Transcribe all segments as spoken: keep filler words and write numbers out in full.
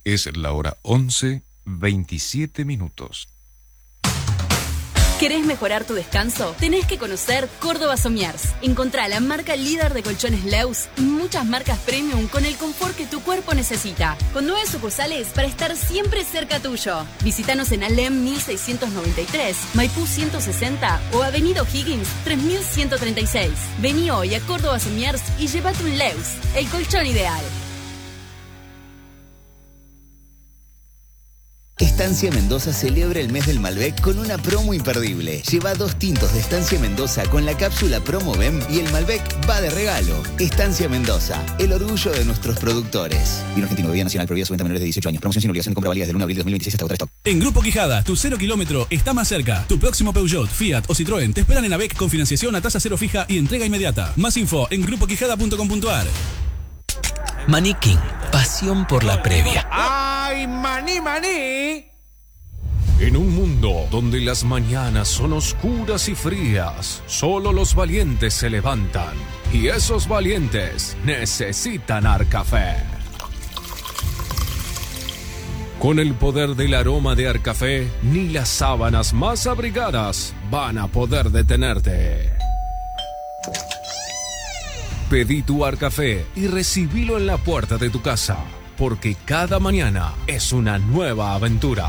Es la hora once, veintisiete minutos. ¿Querés mejorar tu descanso? Tenés que conocer Córdoba Somiers. Encontrá la marca líder de colchones Leus y muchas marcas premium con el confort que tu cuerpo necesita. Con nueve sucursales para estar siempre cerca tuyo. Visítanos en Alem mil seiscientos noventa y tres, Maipú ciento sesenta o Avenida O'Higgins tres mil ciento treinta y seis. Vení hoy a Córdoba Somiers y llévate un Leus, el colchón ideal. Estancia Mendoza celebra el mes del Malbec con una promo imperdible. Lleva dos tintos de Estancia Mendoza con la cápsula Promo B E M y el Malbec va de regalo. Estancia Mendoza, el orgullo de nuestros productores. Vino argentino, bebida nacional, prohibida su venta a menores de dieciocho años. Promoción sin obligación de compra válida desde el uno de abril de dos mil veintiséis hasta agotar stock. En Grupo Quijada, tu cero kilómetro está más cerca. Tu próximo Peugeot, Fiat o Citroën te esperan en A B E C con financiación a tasa cero fija y entrega inmediata. Más info en grupo quijada punto com punto a r. Maní King, pasión por la previa. ¡Ay, maní, maní! En un mundo donde las mañanas son oscuras y frías, solo los valientes se levantan. Y esos valientes necesitan Arcafé. Con el poder del aroma de Arcafé, ni las sábanas más abrigadas van a poder detenerte. Pedí tu Arcafé y recibilo en la puerta de tu casa, porque cada mañana es una nueva aventura.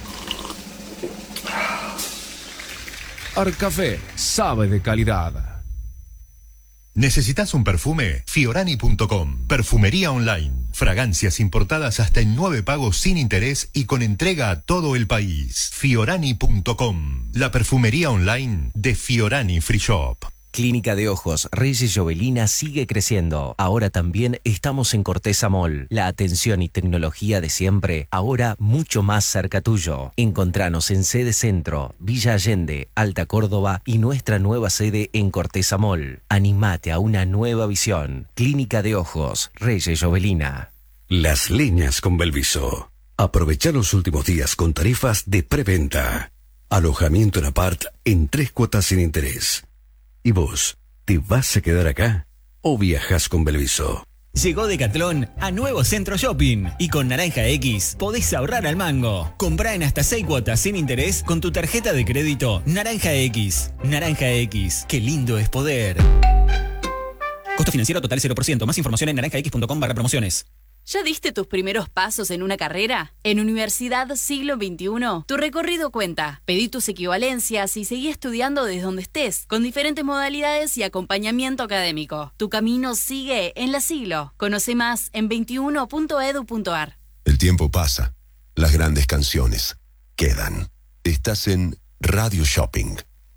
Arcafé sabe de calidad. ¿Necesitas un perfume? Fiorani punto com. Perfumería online. Fragancias importadas hasta en nueve pagos sin interés y con entrega a todo el país. Fiorani punto com. La perfumería online de Fiorani Free Shop. Clínica de Ojos Reyes Jovelina sigue creciendo. Ahora también estamos en Corteza Mall. La atención y tecnología de siempre, ahora mucho más cerca tuyo. Encontranos en sede Centro, Villa Allende, Alta Córdoba y nuestra nueva sede en Corteza Mall. Animate a una nueva visión. Clínica de Ojos Reyes Jovelina. Las Leñas con Belviso. Aprovecha los últimos días con tarifas de preventa. Alojamiento en apart en tres cuotas sin interés. ¿Y vos, te vas a quedar acá o viajas con Belviso? Llegó Decathlon a Nuevo Centro Shopping y con Naranja X podés ahorrar al mango. Comprá en hasta seis cuotas sin interés con tu tarjeta de crédito Naranja X. Naranja X, qué lindo es poder. Costo financiero total cero por ciento. Más información en naranja x punto com barra promociones. ¿Ya diste tus primeros pasos en una carrera? En Universidad Siglo veintiuno, tu recorrido cuenta. Pedí tus equivalencias y seguí estudiando desde donde estés, con diferentes modalidades y acompañamiento académico. Tu camino sigue en la Siglo. Conoce más en veintiuno punto edu punto a r. El tiempo pasa. Las grandes canciones quedan. Estás en Radio Shopping.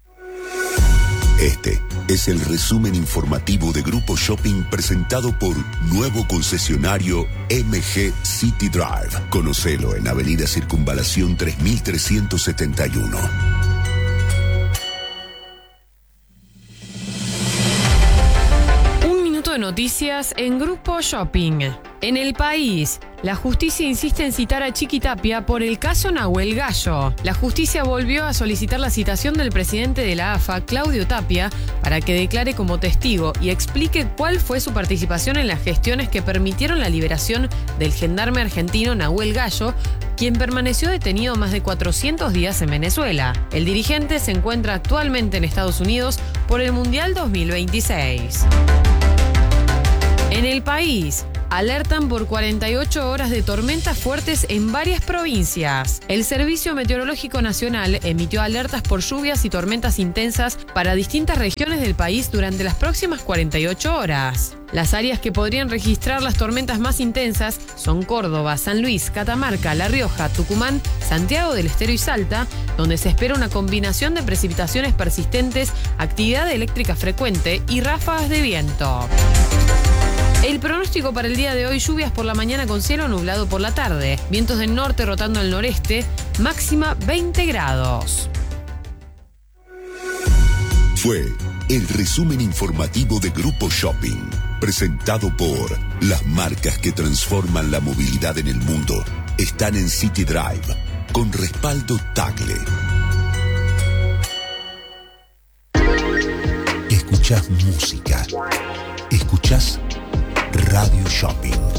Este es el resumen informativo de Grupo Shopping presentado por nuevo concesionario M G City Drive. Conocelo en Avenida Circunvalación tres mil trescientos setenta y uno. Un minuto de noticias en Grupo Shopping. En el país, la justicia insiste en citar a Chiqui Tapia por el caso Nahuel Gallo. La justicia volvió a solicitar la citación del presidente de la A F A, Claudio Tapia, para que declare como testigo y explique cuál fue su participación en las gestiones que permitieron la liberación del gendarme argentino Nahuel Gallo, quien permaneció detenido más de cuatrocientos días en Venezuela. El dirigente se encuentra actualmente en Estados Unidos por el Mundial dos mil veintiséis. En el país, alertan por cuarenta y ocho horas de tormentas fuertes en varias provincias. El Servicio Meteorológico Nacional emitió alertas por lluvias y tormentas intensas para distintas regiones del país durante las próximas cuarenta y ocho horas. Las áreas que podrían registrar las tormentas más intensas son Córdoba, San Luis, Catamarca, La Rioja, Tucumán, Santiago del Estero y Salta, donde se espera una combinación de precipitaciones persistentes, actividad eléctrica frecuente y ráfagas de viento. El pronóstico para el día de hoy: lluvias por la mañana con cielo nublado por la tarde. Vientos del norte rotando al noreste, máxima veinte grados. Fue el resumen informativo de Grupo Shopping, presentado por las marcas que transforman la movilidad en el mundo. Están en City Drive, con respaldo Tagle. Escuchás música. Escuchás Radio Shopping.